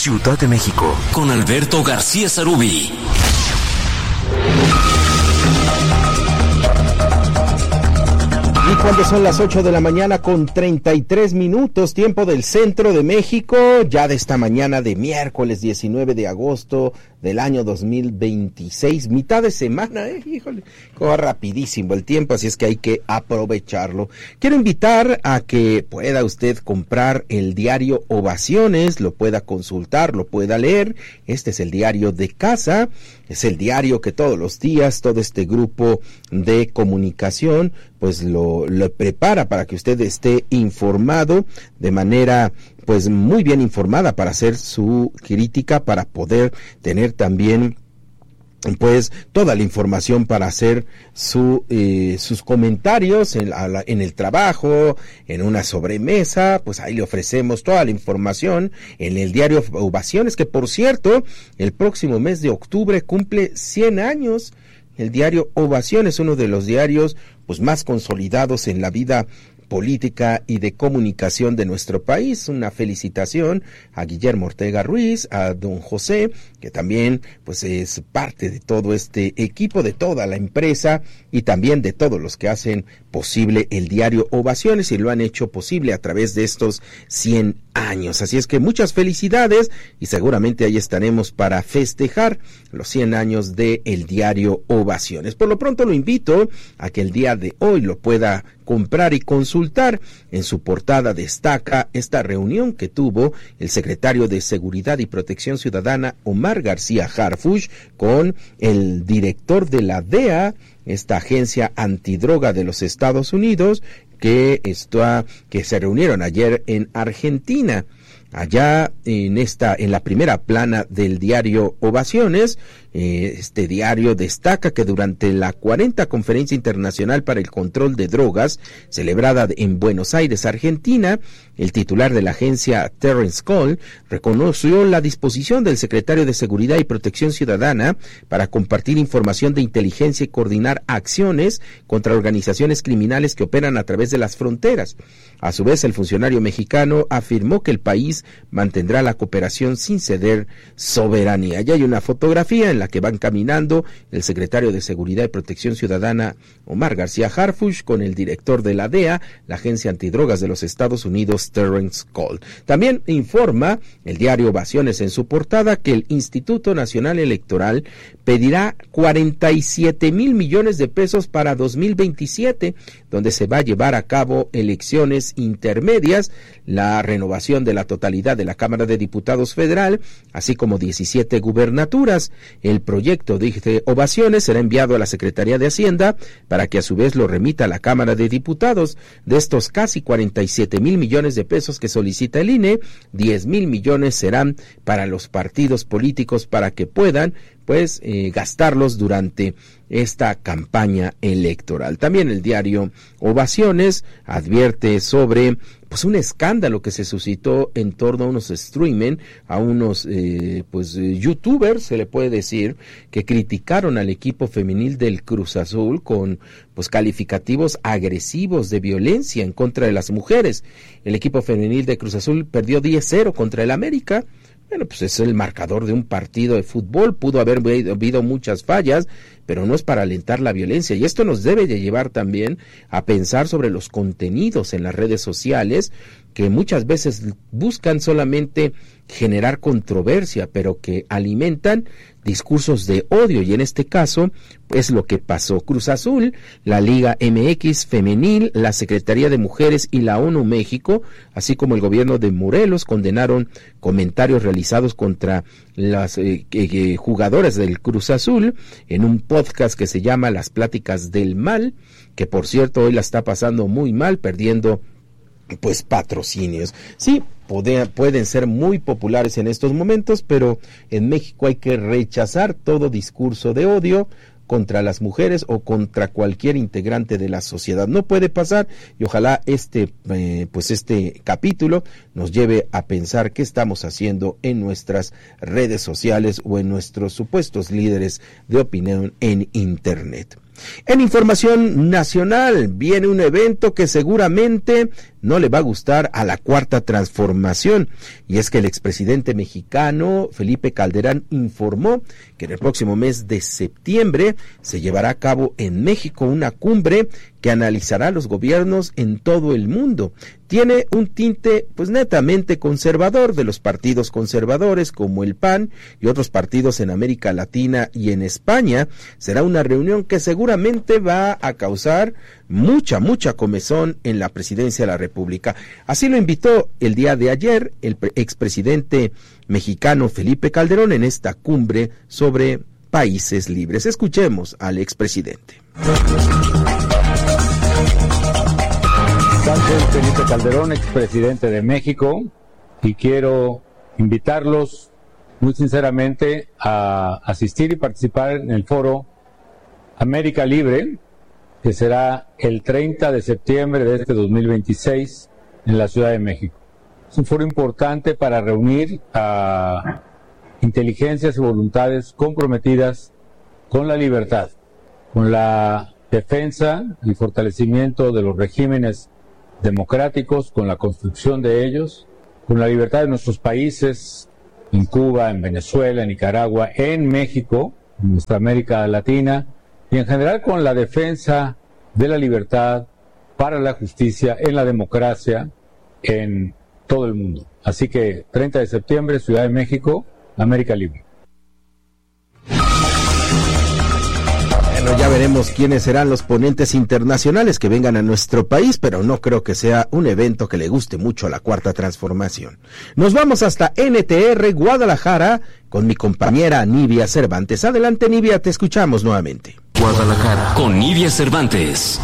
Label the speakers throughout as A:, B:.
A: Ciudad de México, con Alberto García Sarubí.
B: Y cuando son las 8 de la mañana con 33 minutos, tiempo del centro de México, ya de esta mañana de miércoles 19 de agosto del año 2026, mitad de semana, híjole, corre rapidísimo el tiempo, así es que hay que aprovecharlo. Quiero invitar a que pueda usted comprar el diario Ovaciones, lo pueda consultar, lo pueda leer. Este es el diario de casa, es el diario que todos los días todo este grupo de comunicación pues lo prepara para que usted esté informado de manera pues muy bien informada para hacer su crítica, para poder tener también pues toda la información para hacer sus comentarios en el trabajo, en una sobremesa. Pues ahí le ofrecemos toda la información en el diario Ovaciones, que por cierto el próximo mes de octubre cumple 100 años. El diario Ovaciones es uno de los diarios pues más consolidados en la vida política y de comunicación de nuestro país. Una felicitación a Guillermo Ortega Ruiz, a don José, que también pues es parte de todo este equipo, de toda la empresa y también de todos los que hacen posible el diario Ovaciones y lo han hecho posible a través de estos 100 años. Así es que muchas felicidades y seguramente ahí estaremos para festejar los 100 años de el diario Ovaciones. Por lo pronto lo invito a que el día de hoy lo pueda comprar y consultar. En su portada destaca esta reunión que tuvo el secretario de Seguridad y Protección Ciudadana, Omar García Harfuch, con el director de la DEA, esta agencia antidroga de los Estados Unidos, que se reunieron ayer en Argentina. Allá en la primera plana del diario Ovaciones, este diario destaca que durante la 40 Conferencia Internacional para el Control de Drogas, celebrada en Buenos Aires, Argentina, el titular de la agencia, Terrence Cole, reconoció la disposición del secretario de Seguridad y Protección Ciudadana para compartir información de inteligencia y coordinar acciones contra organizaciones criminales que operan a través de las fronteras. A su vez, el funcionario mexicano afirmó que el país mantendrá la cooperación sin ceder soberanía. Ya hay una fotografía en la que van caminando el secretario de Seguridad y Protección Ciudadana, Omar García Harfuch, con el director de la DEA, la agencia antidrogas de los Estados Unidos, Terrence Cole. También informa el diario Ovaciones en su portada que el Instituto Nacional Electoral pedirá 47 mil millones de pesos para 2027, donde se va a llevar a cabo elecciones intermedias, la renovación de la totalidad de la Cámara de Diputados Federal, así como 17 gubernaturas. El proyecto de Ovaciones será enviado a la Secretaría de Hacienda para que a su vez lo remita a la Cámara de Diputados. De estos casi 47 mil millones de pesos que solicita el INE, 10 mil millones serán para los partidos políticos para que puedan gastarlos durante esta campaña electoral. También el diario Ovaciones advierte sobre un escándalo que se suscitó en torno a unos streaming, a unos youtubers, se le puede decir, que criticaron al equipo femenil del Cruz Azul con calificativos agresivos de violencia en contra de las mujeres. El equipo femenil de Cruz Azul perdió 10-0 contra el América. Bueno, pues es el marcador de un partido de fútbol, pudo haber habido muchas fallas, pero no es para alentar la violencia, y esto nos debe de llevar también a pensar sobre los contenidos en las redes sociales, que muchas veces buscan solamente generar controversia, pero que alimentan discursos de odio, y en este caso es lo que pasó. Cruz Azul, la Liga MX femenil, la Secretaría de Mujeres y la ONU México, así como el gobierno de Morelos, condenaron comentarios realizados contra las jugadoras del Cruz Azul en un podcast que se llama Las Pláticas del Mal, que por cierto hoy la está pasando muy mal, perdiendo patrocinios. Sí, pueden ser muy populares en estos momentos, pero en México hay que rechazar todo discurso de odio contra las mujeres o contra cualquier integrante de la sociedad. No puede pasar, y ojalá este capítulo nos lleve a pensar qué estamos haciendo en nuestras redes sociales o en nuestros supuestos líderes de opinión en Internet. En información nacional viene un evento que seguramente no le va a gustar a la Cuarta Transformación, y es que el expresidente mexicano Felipe Calderón informó que en el próximo mes de septiembre se llevará a cabo en México una cumbre que analizará los gobiernos en todo el mundo. Tiene un tinte pues netamente conservador, de los partidos conservadores como el PAN y otros partidos en América Latina y en España. Será una reunión que seguramente va a causar mucha comezón en la presidencia de la República. Así lo invitó el día de ayer el expresidente mexicano Felipe Calderón en esta cumbre sobre países libres. Escuchemos al expresidente.
C: Soy Felipe Calderón, expresidente de México, y quiero invitarlos muy sinceramente a asistir y participar en el foro América Libre, que será el 30 de septiembre de este 2026 en la Ciudad de México. Es un foro importante para reunir a inteligencias y voluntades comprometidas con la libertad, con la defensa y fortalecimiento de los regímenes democráticos, con la construcción de ellos, con la libertad de nuestros países, en Cuba, en Venezuela, en Nicaragua, en México, en nuestra América Latina, y en general con la defensa de la libertad, para la justicia, en la democracia, en todo el mundo. Así que 30 de septiembre, Ciudad de México, América Libre.
B: Bueno, ya veremos quiénes serán los ponentes internacionales que vengan a nuestro país, pero no creo que sea un evento que le guste mucho a la Cuarta Transformación. Nos vamos hasta NTR Guadalajara con mi compañera Nivia Cervantes. Adelante, Nivia, te escuchamos nuevamente.
A: Guadalajara con Nivia Cervantes.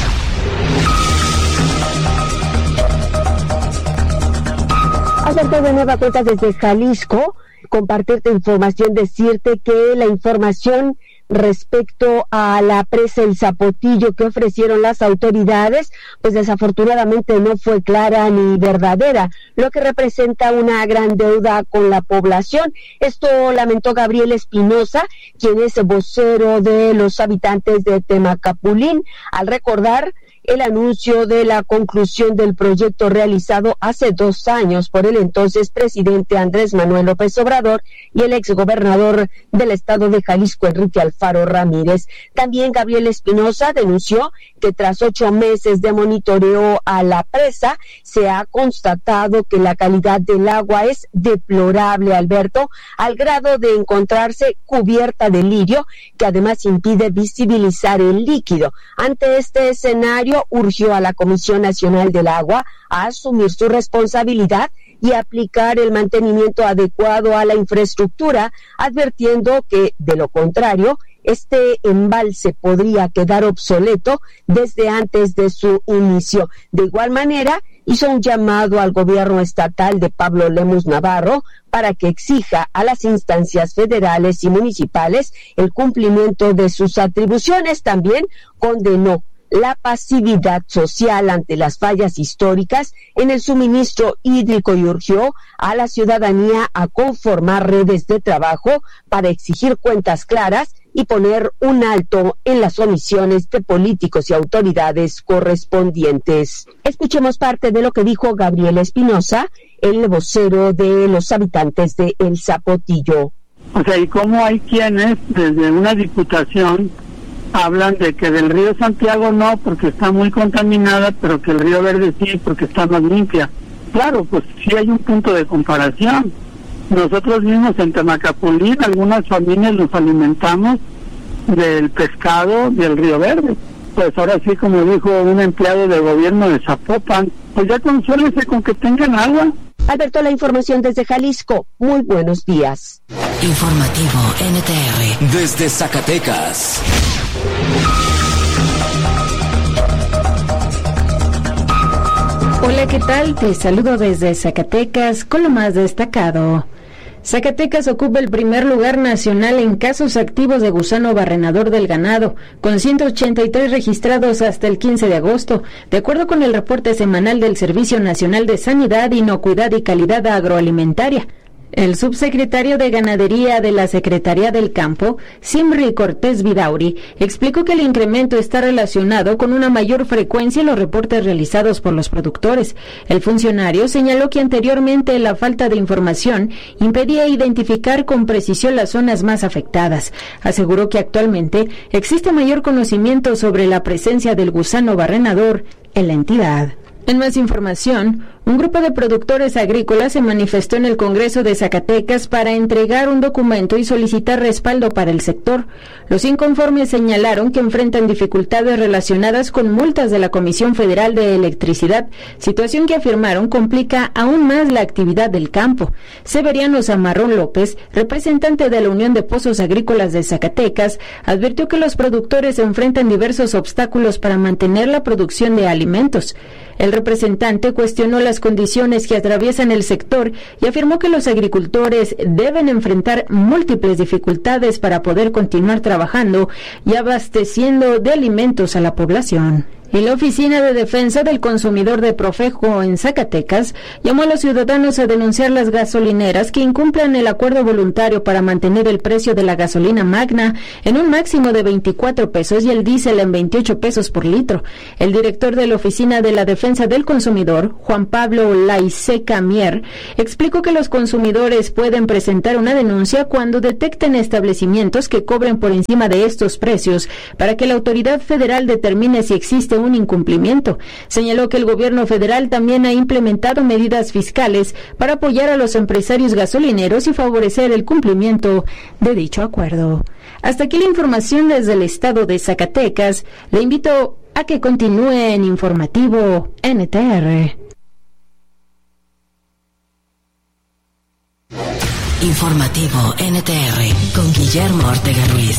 D: Alberto, de nueva cuenta desde Jalisco, compartirte información, decirte que la información respecto a la presa El Zapotillo que ofrecieron las autoridades, pues desafortunadamente no fue clara ni verdadera, lo que representa una gran deuda con la población. Esto lamentó Gabriel Espinosa, quien es vocero de los habitantes de Temacapulín, al recordar el anuncio de la conclusión del proyecto realizado hace 2 años por el entonces presidente Andrés Manuel López Obrador y el exgobernador del estado de Jalisco, Enrique Alfaro Ramírez. También Gabriel Espinosa denunció que tras 8 meses de monitoreo a la presa, se ha constatado que la calidad del agua es deplorable, Alberto, al grado de encontrarse cubierta de lirio, que además impide visibilizar el líquido. Ante este escenario, urgió a la Comisión Nacional del Agua a asumir su responsabilidad y aplicar el mantenimiento adecuado a la infraestructura, advirtiendo que, de lo contrario, este embalse podría quedar obsoleto desde antes de su inicio. De igual manera, hizo un llamado al gobierno estatal de Pablo Lemus Navarro para que exija a las instancias federales y municipales el cumplimiento de sus atribuciones. También condenó la pasividad social ante las fallas históricas en el suministro hídrico y urgió a la ciudadanía a conformar redes de trabajo para exigir cuentas claras y poner un alto en las omisiones de políticos y autoridades correspondientes. Escuchemos parte de lo que dijo Gabriel Espinosa, el vocero de los habitantes de El Zapotillo.
E: O sea, y cómo hay quienes desde una diputación hablan de que del río Santiago no, porque está muy contaminada, pero que el río Verde sí, porque está más limpia. Claro, pues sí hay un punto de comparación. Nosotros mismos en Temacapulín, algunas familias nos alimentamos del pescado del río Verde. Pues ahora sí, como dijo un empleado del gobierno de Zapopan, pues ya consuélese con que tengan agua.
D: Alberto, la información desde Jalisco. Muy buenos días.
A: Informativo NTR desde Zacatecas.
F: Hola, ¿qué tal? Te saludo desde Zacatecas con lo más destacado. Zacatecas ocupa el primer lugar nacional en casos activos de gusano barrenador del ganado, con 183 registrados hasta el 15 de agosto, de acuerdo con el reporte semanal del Servicio Nacional de Sanidad, Inocuidad y Calidad Agroalimentaria. El subsecretario de Ganadería de la Secretaría del Campo, Simri Cortés Vidauri, explicó que el incremento está relacionado con una mayor frecuencia en los reportes realizados por los productores. El funcionario señaló que anteriormente la falta de información impedía identificar con precisión las zonas más afectadas. Aseguró que actualmente existe mayor conocimiento sobre la presencia del gusano barrenador en la entidad. En más información, un grupo de productores agrícolas se manifestó en el Congreso de Zacatecas para entregar un documento y solicitar respaldo para el sector. Los inconformes señalaron que enfrentan dificultades relacionadas con multas de la Comisión Federal de Electricidad, situación que afirmaron complica aún más la actividad del campo. Severiano Zamarrón López, representante de la Unión de Pozos Agrícolas de Zacatecas, advirtió que los productores enfrentan diversos obstáculos para mantener la producción de alimentos. El representante cuestionó las condiciones que atraviesan el sector y afirmó que los agricultores deben enfrentar múltiples dificultades para poder continuar trabajando y abasteciendo de alimentos a la población. Y la Oficina de Defensa del Consumidor de Profeco en Zacatecas llamó a los ciudadanos a denunciar las gasolineras que incumplan el acuerdo voluntario para mantener el precio de la gasolina magna en un máximo de 24 pesos y el diésel en 28 pesos por litro. El director de la Oficina de la Defensa del Consumidor, Juan Pablo Laiseca Mier, explicó que los consumidores pueden presentar una denuncia cuando detecten establecimientos que cobren por encima de estos precios para que la autoridad federal determine si existe un incumplimiento. Señaló que el gobierno federal también ha implementado medidas fiscales para apoyar a los empresarios gasolineros y favorecer el cumplimiento de dicho acuerdo. Hasta aquí la información desde el estado de Zacatecas. Le invito a que continúe en Informativo NTR.
A: Informativo NTR con Guillermo Ortega Ruiz.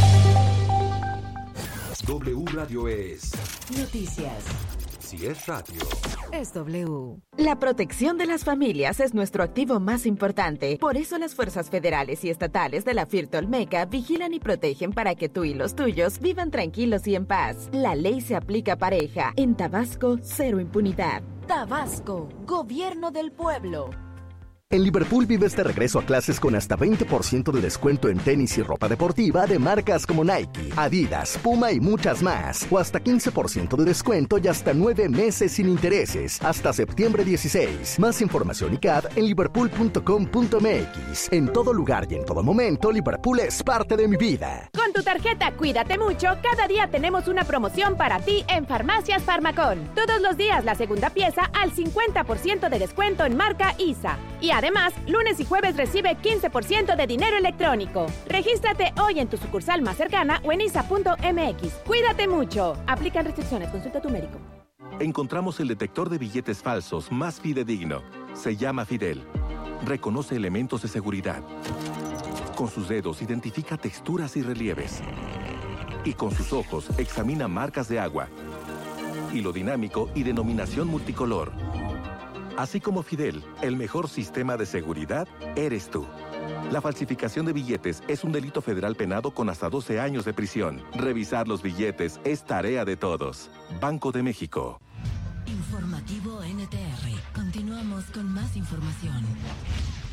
G: W Radio es
H: noticias.
G: Si es radio,
H: es W. La protección de las familias es nuestro activo más importante. Por eso las fuerzas federales y estatales de la FIRT Olmeca vigilan y protegen para que tú y los tuyos vivan tranquilos y en paz. La ley se aplica pareja. En Tabasco, cero impunidad.
I: Tabasco, Gobierno del Pueblo.
J: En Liverpool vives de regreso a clases con hasta 20% de descuento en tenis y ropa deportiva de marcas como Nike, Adidas, Puma y muchas más. O hasta 15% de descuento y hasta 9 meses sin intereses, hasta septiembre 16. Más información y CAD en liverpool.com.mx. En todo lugar y en todo momento, Liverpool es parte de mi vida.
K: Con tu tarjeta Cuídate Mucho, cada día tenemos una promoción para ti en Farmacias Farmacón. Todos los días la segunda pieza al 50% de descuento en marca ISA. Y además, lunes y jueves recibe 15% de dinero electrónico. Regístrate hoy en tu sucursal más cercana o en isa.mx. Cuídate mucho. Aplican restricciones. Consulta a tu médico.
G: Encontramos el detector de billetes falsos más fidedigno. Se llama Fidel. Reconoce elementos de seguridad. Con sus dedos identifica texturas y relieves. Y con sus ojos examina marcas de agua. Hilo dinámico y denominación multicolor. Así como Fidel, el mejor sistema de seguridad eres tú. La falsificación de billetes es un delito federal penado con hasta 12 años de prisión. Revisar los billetes es tarea de todos. Banco de México.
A: Informativo NTR. Continuamos con más información.